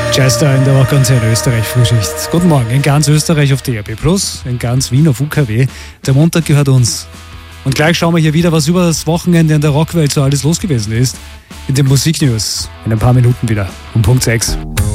Chester in der Rockkonzert Österreich Frühschicht. Guten Morgen in ganz Österreich auf DRB+, in ganz Wien auf UKW. Der Montag gehört uns. Und gleich schauen wir hier wieder, was über das Wochenende in der Rockwelt so alles los gewesen ist. In den Musiknews. In ein paar Minuten wieder. Um Punkt 6.